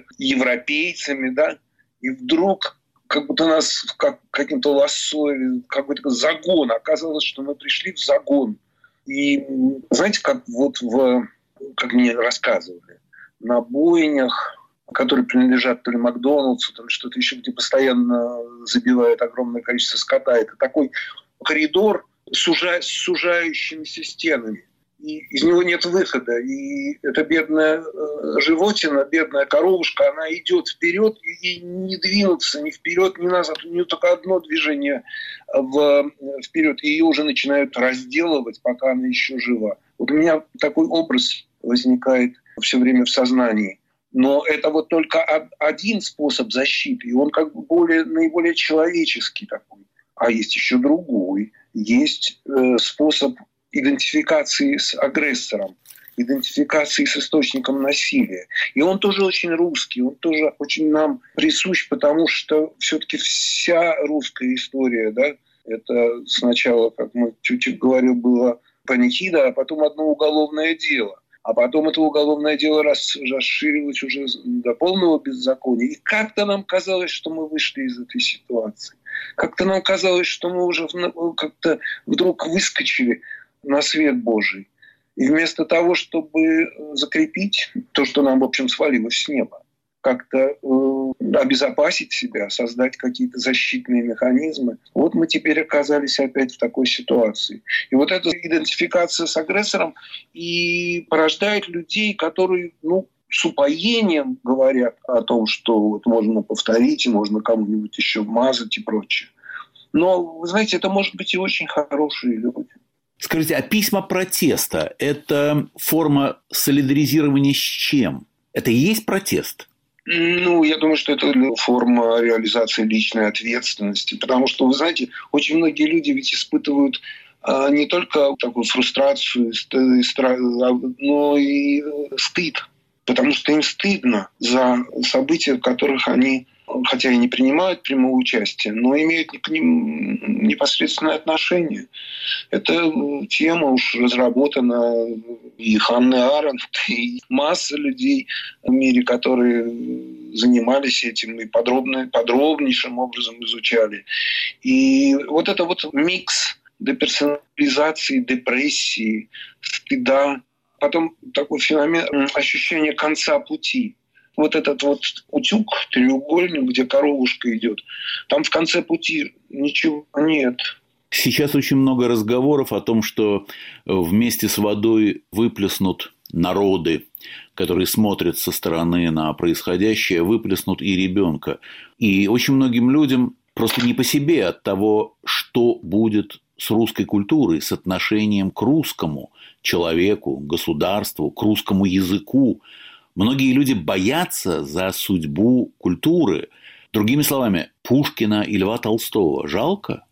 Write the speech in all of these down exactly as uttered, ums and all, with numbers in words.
уже европейцами, да, и вдруг как будто нас как, каким-то лассо, какой-то загон. Оказалось, что мы пришли в загон. И знаете, как вот в, как мне рассказывали, на бойнях, которые принадлежат то ли Макдоналдсу, то ли что-то еще, где постоянно забивают огромное количество скота. Это такой коридор с сужа- сужающимися стенами. И из него нет выхода. И эта бедная э, животина, бедная коровушка, она идет вперед, и ей не двинуться ни вперед, ни назад. У нее только одно движение в, вперед. И ее уже начинают разделывать, пока она еще жива. Вот у меня такой образ возникает все время в сознании. Но это вот только один способ защиты, и он как бы более, наиболее человеческий такой. А есть еще другой. Есть э, способ идентификации с агрессором, идентификации с источником насилия. И он тоже очень русский, он тоже очень нам присущ, потому что все-таки вся русская история, да, это сначала, как мы чуть-чуть говорил, было панихида, а потом одно уголовное дело. А потом это уголовное дело расширилось уже до полного беззакония. И как-то нам казалось, что мы вышли из этой ситуации. Как-то нам казалось, что мы уже как-то вдруг выскочили на свет Божий. И вместо того, чтобы закрепить то, что нам, в общем, свалилось с неба, как-то э, обезопасить себя, создать какие-то защитные механизмы. Вот мы теперь оказались опять в такой ситуации. И вот эта идентификация с агрессором и порождает людей, которые, ну, с упоением говорят о том, что вот можно повторить, и можно кому-нибудь еще мазать и прочее. Но, вы знаете, это может быть и очень хорошие люди. Скажите, а письма протеста – это форма солидаризирования с чем? Это и есть протест? Ну, я думаю, что это форма реализации личной ответственности. Потому что, вы знаете, очень многие люди ведь испытывают а, не только такую фрустрацию, но и стыд. Потому что им стыдно за события, в которых они, хотя и не принимают прямого участия, но имеют к ним непосредственное отношение. Эта тема уж разработана и Ханной Аренд, и масса людей в мире, которые занимались этим и подробно, подробнейшим образом изучали. И вот это вот микс деперсонализации, депрессии, стыда, потом такой феномен ощущения конца пути. Вот этот вот утюг, треугольник, где коровушка идет, там в конце пути ничего нет. Сейчас очень много разговоров о том, что вместе с водой выплеснут народы, которые смотрят со стороны на происходящее, выплеснут и ребенка. И очень многим людям просто не по себе от того, что будет с русской культурой, с отношением к русскому человеку, государству, к русскому языку. Многие люди боятся за судьбу культуры. Другими словами, Пушкина и Льва Толстого жалко?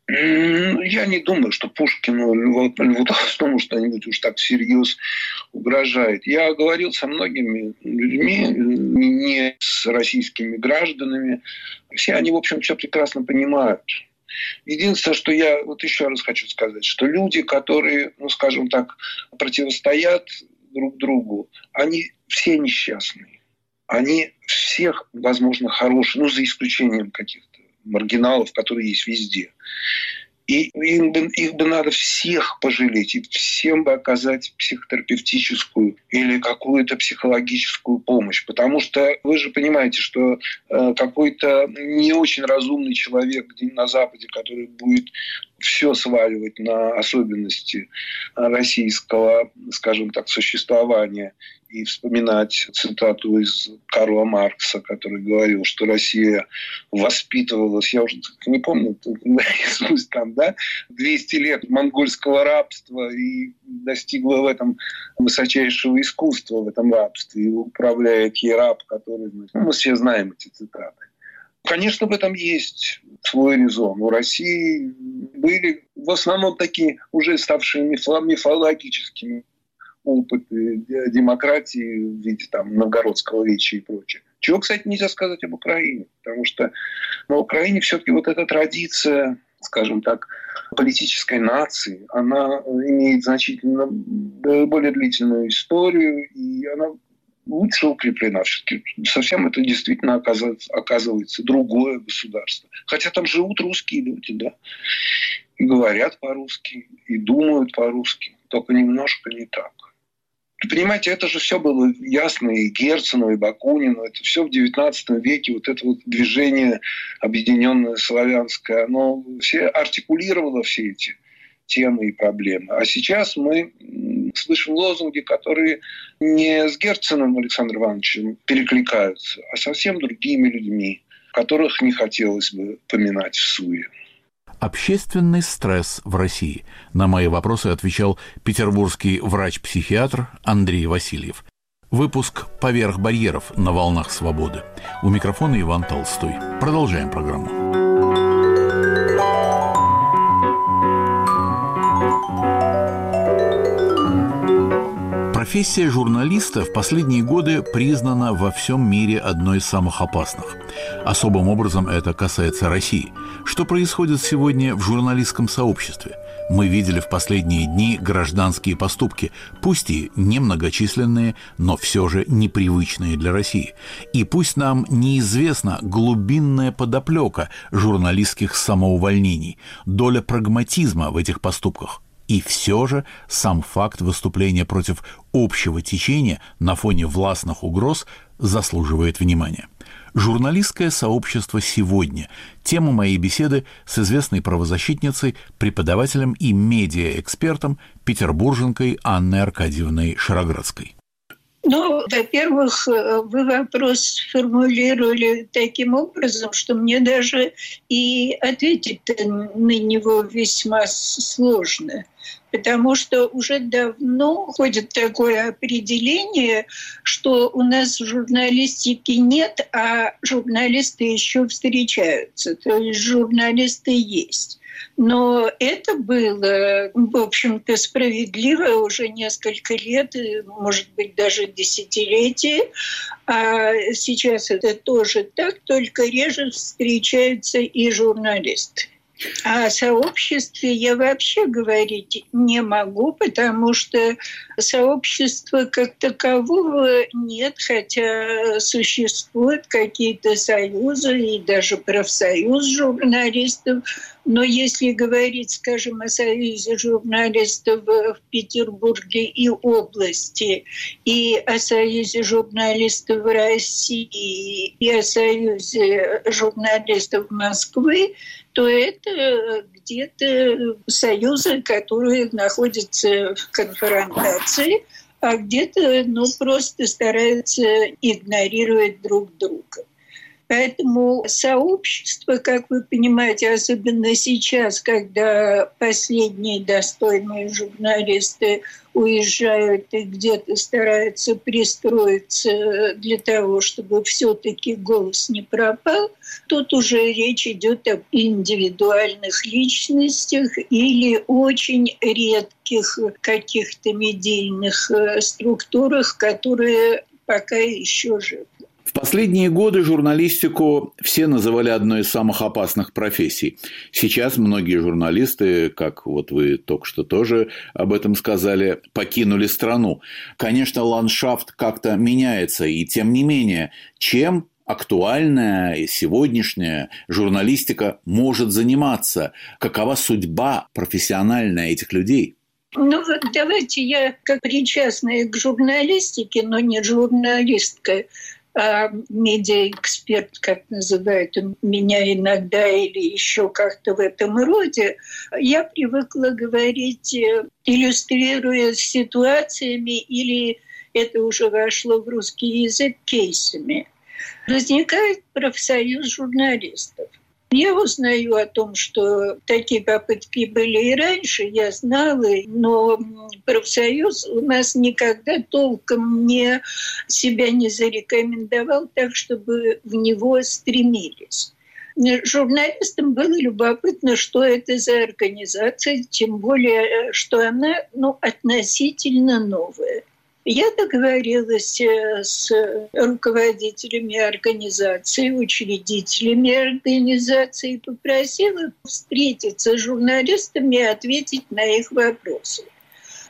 Я не думаю, что Пушкину, Льву, Льву Толстому что-нибудь уж так всерьез угрожает. Я говорил со многими людьми, не с российскими гражданами. Все они, в общем, все прекрасно понимают. Единственное, что я вот еще раз хочу сказать, что люди, которые, ну, скажем так, противостоят друг другу, они все несчастные. Они всех, возможно, хорошие, ну, за исключением каких-то маргиналов, которые есть везде. И им бы, их бы надо всех пожалеть, и всем бы оказать психотерапевтическую или какую-то психологическую помощь. Потому что вы же понимаете, что э, какой-то не очень разумный человек на Западе, который будет все сваливать на особенности российского, скажем так, существования, и вспоминать цитату из Карла Маркса, который говорил, что Россия воспитывалась, я уже не помню, там, да, двести лет монгольского рабства и достигла в этом высочайшего искусства, в этом рабстве, и управляет ей раб, который... Ну, мы все знаем эти цитаты. Конечно, в этом есть свой резон. У России были в основном такие уже ставшие мифологическими опыты демократии в виде там новгородского веча и прочее. Чего, кстати, нельзя сказать об Украине, потому что на Украине все-таки вот эта традиция, скажем так, политической нации, она имеет значительно более длительную историю, и она лучше укреплена. Все-таки совсем это действительно оказывается, оказывается другое государство. Хотя там живут русские люди, да, и говорят по-русски, и думают по-русски, только немножко не так. Понимаете, это же все было ясно и Герцену, и Бакунину. Это все в девятнадцатом веке, вот это вот движение объединенное славянское, оно все артикулировало все эти темы и проблемы. А сейчас мы слышим лозунги, которые не с Герценом Александром Ивановичем перекликаются, а совсем другими людьми, которых не хотелось бы поминать в суе. Общественный стресс в России. На мои вопросы отвечал петербургский врач-психиатр Андрей Васильев. Выпуск «Поверх барьеров» на волнах свободы. У микрофона Иван Толстой. Продолжаем программу. Профессия журналиста в последние годы признана во всем мире одной из самых опасных. Особым образом это касается России. Что происходит сегодня в журналистском сообществе? Мы видели в последние дни гражданские поступки, пусть и немногочисленные, но все же непривычные для России. И пусть нам неизвестна глубинная подоплека журналистских самоувольнений, доля прагматизма в этих поступках. И все же сам факт выступления против общего течения на фоне властных угроз заслуживает внимания. Журналистское сообщество сегодня – тема моей беседы с известной правозащитницей, преподавателем и медиаэкспертом, петербурженкой Анной Аркадьевной Шароградской. Ну, во-первых, вы вопрос сформулировали таким образом, что мне даже и ответить на него весьма сложно. Потому что уже давно ходит такое определение, что у нас журналистики нет, а журналисты еще встречаются. То есть журналисты есть. Но это было, в общем-то, справедливо уже несколько лет, может быть, даже десятилетия. А сейчас это тоже так, только реже встречаются и журналисты. О сообществе я вообще говорить не могу, потому что сообщества как такового нет, хотя существуют какие-то союзы и даже профсоюз журналистов. Но если говорить, скажем, о союзе журналистов в Петербурге и области, и о союзе журналистов в России, и о союзе журналистов Москвы, то это где-то союзы, которые находятся в конфронтации, а где-то ну, просто стараются игнорировать друг друга. Поэтому сообщество, как вы понимаете, особенно сейчас, когда последние достойные журналисты уезжают и где-то стараются пристроиться для того, чтобы все-таки голос не пропал, тут уже речь идет об индивидуальных личностях или очень редких каких-то медийных структурах, которые пока еще живы. В последние годы журналистику все называли одной из самых опасных профессий. Сейчас многие журналисты, как вот вы только что тоже об этом сказали, покинули страну. Конечно, ландшафт как-то меняется, и тем не менее, чем актуальная и сегодняшняя журналистика может заниматься? Какова судьба профессиональная этих людей? Ну вот давайте я, как причастная к журналистике, но не журналистка, а медиаэксперт, как называют меня иногда, или еще как-то в этом роде, я привыкла говорить, иллюстрируя ситуациями, или это уже вошло в русский язык, кейсами. Возникает профсоюз журналистов. Я узнаю о том, что такие попытки были и раньше, я знала, но профсоюз у нас никогда толком не, себя не зарекомендовал так, чтобы в него стремились. Журналистам было любопытно, что это за организация, тем более, что она ну, относительно новая. Я договорилась с руководителями организации, учредителями организации и попросила встретиться с журналистами и ответить на их вопросы.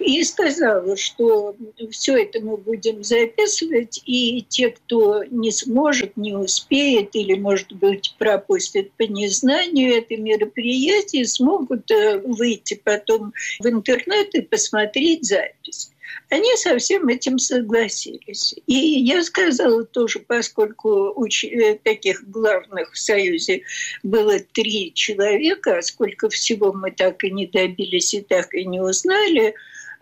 и сказала, что все это мы будем записывать, и те, кто не сможет, не успеет или, может быть, пропустит по незнанию это мероприятие, смогут выйти потом в интернет и посмотреть запись. Они со всем этим согласились. И я сказала тоже, поскольку уч... таких главных в Союзе было три человека, а сколько всего мы так и не добились и так и не узнали,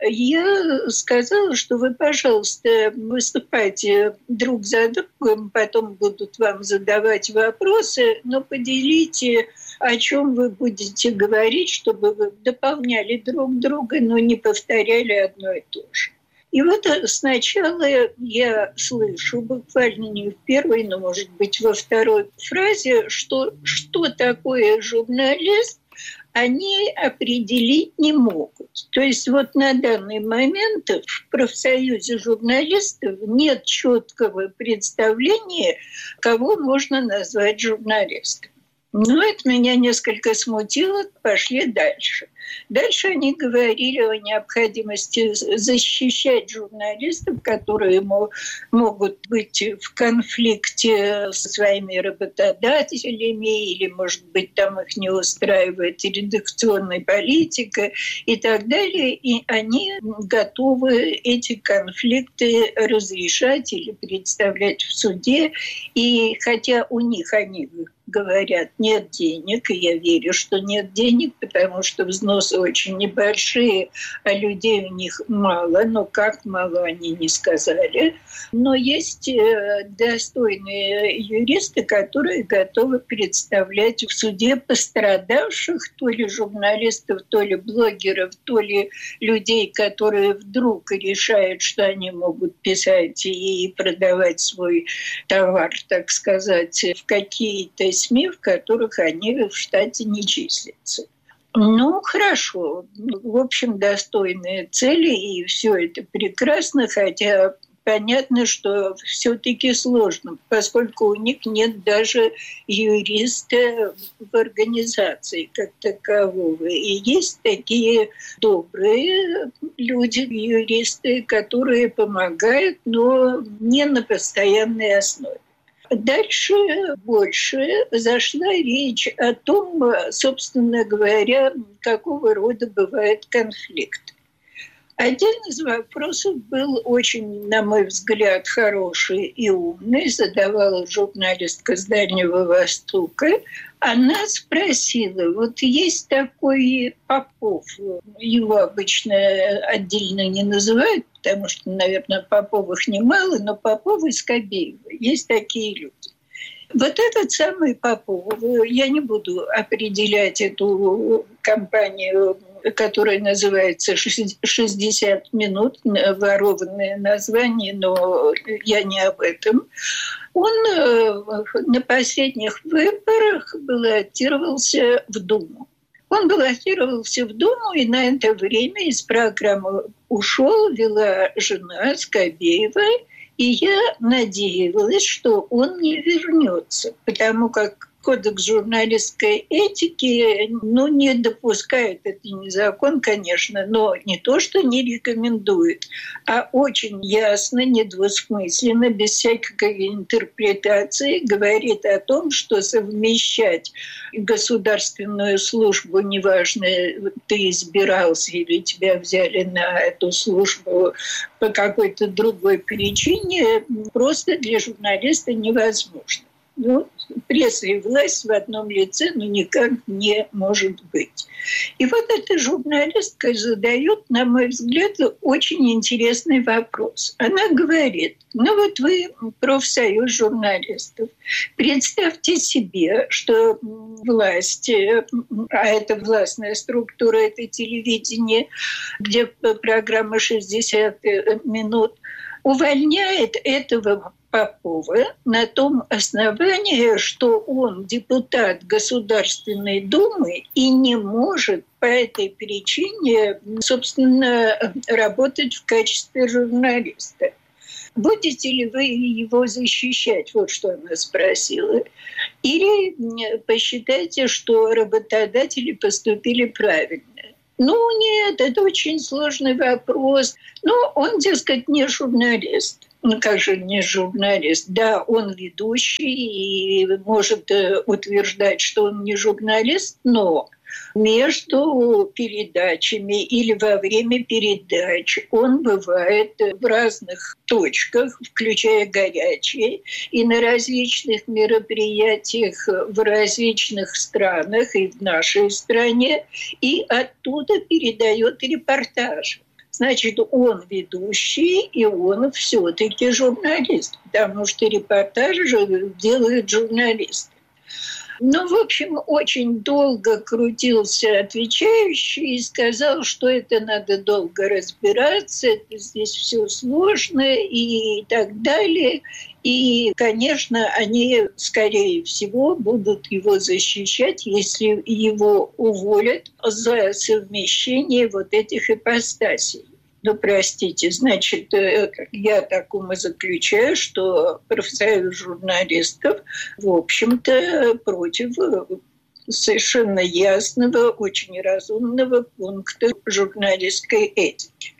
я сказала, что вы, пожалуйста, выступайте друг за другом, потом будут вам задавать вопросы, но поделите, о чем вы будете говорить, чтобы вы дополняли друг друга, но не повторяли одно и то же. И вот сначала я слышу, буквально не в первой, но, может быть, во второй фразе, что что такое журналист, они определить не могут. То есть вот на данный момент в профсоюзе журналистов нет четкого представления, кого можно назвать журналистом. Но это меня несколько смутило, пошли дальше. Дальше они говорили о необходимости защищать журналистов, которые могут быть в конфликте со своими работодателями, или, может быть, там их не устраивает редакционная политика и так далее. И они готовы эти конфликты разрешать или представлять в суде. И хотя у них они говорят, нет денег, и я верю, что нет денег, потому что взносы очень небольшие, а людей у них мало, но как мало, они не сказали. Но есть достойные юристы, которые готовы представлять в суде пострадавших, то ли журналистов, то ли блогеров, то ли людей, которые вдруг решают, что они могут писать и продавать свой товар, так сказать, в какие-то СМИ, в которых они в штате не числятся. Ну, хорошо. В общем, достойные цели, и все это прекрасно, хотя понятно, что все-таки сложно, поскольку у них нет даже юриста в организации как такового. И есть такие добрые люди, юристы, которые помогают, но не на постоянной основе. Дальше больше зашла речь о том, собственно говоря, какого рода бывает конфликт. Один из вопросов был очень, на мой взгляд, хороший и умный. Задавала журналистка с Дальнего Востока. Она спросила, вот есть такой Попов, его обычно отдельно не называют, потому что, наверное, Поповых немало, но Попов и Скобеева. Есть такие люди. Вот этот самый Попов, я не буду определять эту компанию, которая называется «шестьдесят минут», ворованное название, но я не об этом. Он на последних выборах баллотировался в Думу. Он баллотировался в Думу, и на это время из программы ушел, вела жена Скобеева, и я надеялась, что он не вернется, потому как Кодекс журналистской этики, ну, не допускает, это не закон, конечно, но не то, что не рекомендует, а очень ясно, недвусмысленно, без всякой интерпретации говорит о том, что совмещать государственную службу, неважно, ты избирался или тебя взяли на эту службу по какой-то другой причине, просто для журналиста невозможно. Ну, пресса и власть в одном лице, ну, никак не может быть. И вот эта журналистка задает, на мой взгляд, очень интересный вопрос. Она говорит, ну вот вы профсоюз журналистов. Представьте себе, что власть, а это властная структура, это телевидение, где программа шестьдесят минут, увольняет этого Попова на том основании, что он депутат Государственной Думы и не может по этой причине, собственно, работать в качестве журналиста. Будете ли вы его защищать? Вот что она спросила. Или посчитайте, что работодатели поступили правильно? Ну, нет, это очень сложный вопрос. Ну, он, дескать, не журналист. Ну, как же не журналист? Да, он ведущий и может утверждать, что он не журналист, но между передачами или во время передач он бывает в разных точках, включая горячие, и на различных мероприятиях в различных странах и в нашей стране, и оттуда передает репортажи. Значит, он ведущий, и он все-таки журналист, потому что репортажи делают журналисты. Ну, в общем, очень долго крутился отвечающий и сказал, что это надо долго разбираться, это здесь все сложно и так далее. И, конечно, они, скорее всего, будут его защищать, если его уволят за совмещение вот этих ипостасей. Ну, простите, значит, я так умозаключаю, что профсоюз журналистов, в общем-то, против совершенно ясного, очень разумного пункта журналистской этики.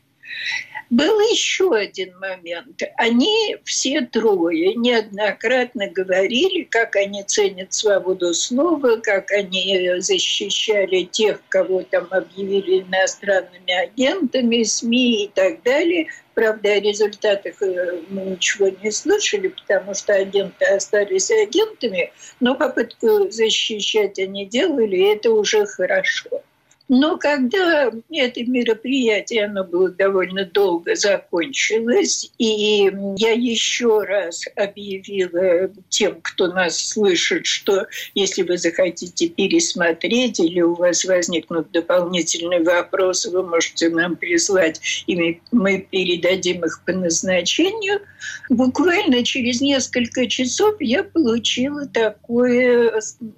Был еще один момент. Они все трое неоднократно говорили, как они ценят свободу слова, как они защищали тех, кого там объявили иностранными агентами, СМИ и так далее. Правда, о результатах мы ничего не слышали, потому что агенты остались агентами, но попытку защищать они делали, и это уже хорошо. Но когда это мероприятие, оно было довольно долго закончилось, и я еще раз объявила тем, кто нас слышит, что если вы захотите пересмотреть или у вас возникнут дополнительные вопросы, вы можете нам прислать, и мы передадим их по назначению. Буквально через несколько часов я получила такое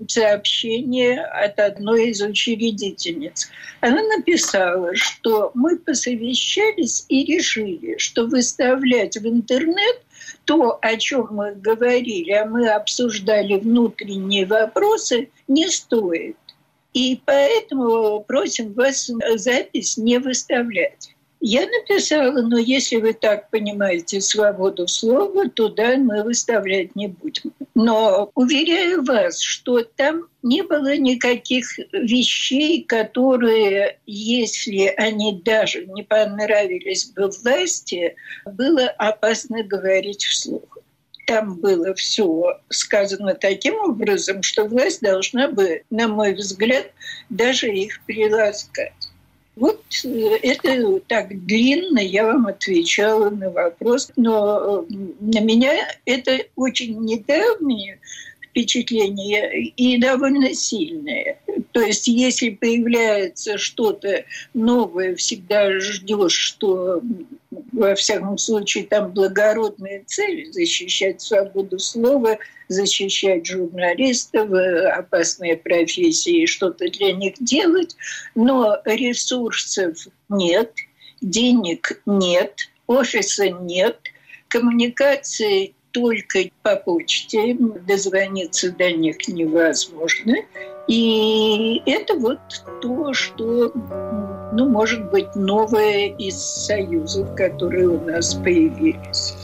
сообщение от одной из учредительниц. Она написала, что мы посовещались и решили, что выставлять в интернет то, о чем мы говорили, а мы обсуждали внутренние вопросы, не стоит. И поэтому просим вас запись не выставлять. Я написала, но если вы так понимаете свободу слова, то да, мы выставлять не будем. Но уверяю вас, что там не было никаких вещей, которые, если они даже не понравились бы власти, было опасно говорить вслух. Там было все сказано таким образом, что власть должна бы, на мой взгляд, даже их приласкать. Вот это так длинно я вам отвечала на вопрос, но на меня это очень недавнее впечатление и довольно сильное. То есть если появляется что-то новое, всегда ждешь, что во всяком случае там благородная цель — защищать свободу слова, защищать журналистов, опасные профессии, что-то для них делать, но ресурсов нет, денег нет, офиса нет, коммуникации только по почте, дозвониться до них невозможно. И это вот то, что, ну, может быть, новое из союзов, которые у нас появились.